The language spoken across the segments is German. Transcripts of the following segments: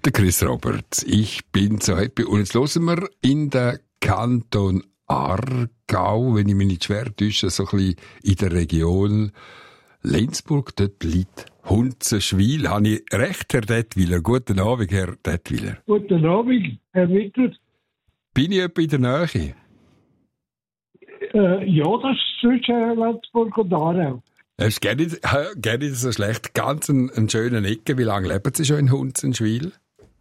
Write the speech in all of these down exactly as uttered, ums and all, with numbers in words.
Der Chris Roberts, ich bin so happy. Und jetzt hören wir in den Kanton Aargau, wenn ich mich nicht schwer täusche, so ein bisschen in der Region Lenzburg, dort liegt Hunzenschwil. Habe ich recht, Herr Dettwiler? Guten Abend, Herr Dettwiler. Guten Abend, Herr Wittler. Bin ich etwa in der Nähe? Äh, ja, das ist zwischen Lenzburg und Aarau. Es ist gar nicht, gar nicht so schlecht. Ganz ein, ein schöner Ecke. Wie lange leben Sie schon in Hunzenschwil?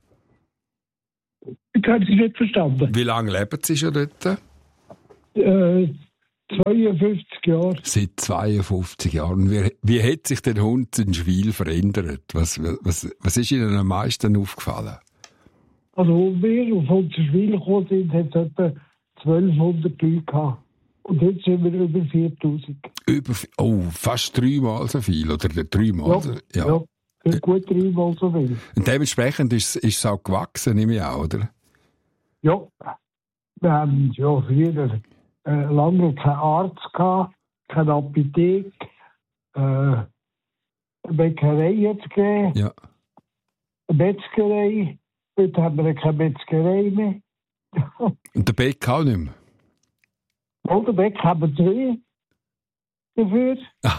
Ich habe Sie nicht verstanden. Wie lange leben Sie schon dort? Äh, zweiundfünfzig Jahre. Seit zweiundfünfzig Jahren. Wie, wie hat sich denn Hunzenschwil verändert? Was, was, was ist Ihnen am meisten aufgefallen? Also, als wir auf Hunzenschwil gekommen sind, hat es etwa zwölfhundert Leute gehabt. Und jetzt sind wir über viertausend. Über, oh, fast dreimal so viel, oder dreimal ja, so, ja. ja, gut dreimal so viel. Und dementsprechend ist, ist es auch gewachsen, nehme ich an, oder? Ja, wir haben ja früher äh, lange keinen Arzt gehabt, keine Apotheke, äh, eine Bäckerei hat es gegeben, ja. eine Metzgerei, heute haben wir keine Metzgerei mehr. Und der Bäck auch nicht mehr? Und der Bäck haben wir zwei dafür.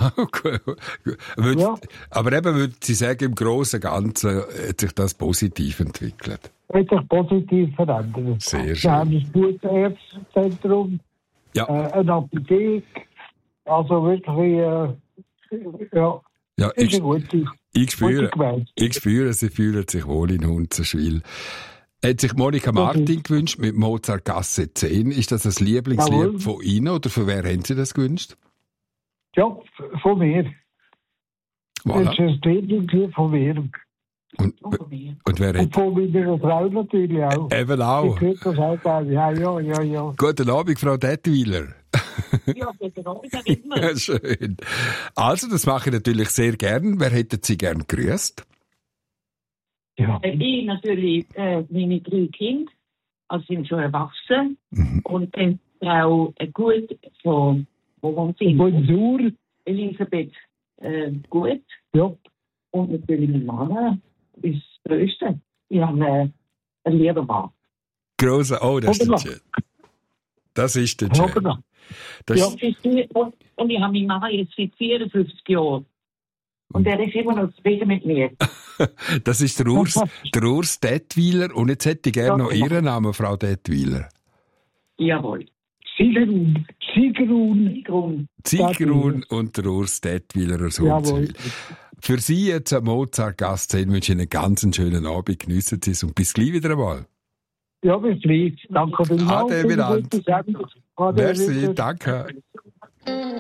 Würd, ja. Aber eben, würde Sie sagen, im Großen und Ganzen hat sich das positiv entwickelt? Hat sich positiv verändert. Sehr schön. Wir haben ein gutes Ärztezentrum, ja. äh, eine Apotheke, also wirklich, äh, ja, ja, ist ich, eine gute, ich spüre, gute ich spüre, Sie fühlen sich wohl in Hunzenschwil. Hat sich Monika Martin gewünscht mit Mozart Gasse zehn. Ist das ein Lieblingslied Jawohl. Von Ihnen oder von wer haben Sie das gewünscht? Ja, von mir. Voilà. Das ist ein Lieblingslied von mir. Und, und wer hat... Und von meiner Frau natürlich auch. Eben auch. Ich höre das auch gerne. Ja, ja, ja, ja. Guten Abend, Frau Dettwiler. Ja, guten Abend, Herr Wittmer. Ja, schön. Also, das mache ich natürlich sehr gern. Wer hätte Sie gern gegrüßt? Ja. Ich natürlich, äh, meine drei Kinder, also sind schon erwachsen. Mhm. Und dann Frau äh, Gut von, wo wohnt sie? Bonjour. Elisabeth äh, Gut. Ja. Und natürlich mein Mann ist das Größte. Ich habe äh, einen lieben Mann. Grosser, oh, das ist schön. Das ist der schön. Das ja, und, und ich habe meinen Mann jetzt seit vierundfünfzig Jahren. Und er ist immer noch zufrieden mit mir. Das ist der Urs, der Urs Dettwiler. Und jetzt hätte ich gerne ja, noch Ihren Namen, Frau Dettwiler. Jawohl. Sigrun. Sigrun. Sigrun und der Urs Dettwiler aus Hunzenschwil. Für Sie jetzt ein Mozart-Gast wünsche ich Ihnen einen ganz schönen Abend. Geniessen Sie es und bis gleich wieder einmal. Ja, bis gleich. Danke vielmals. Ade, Ade, merci, danke.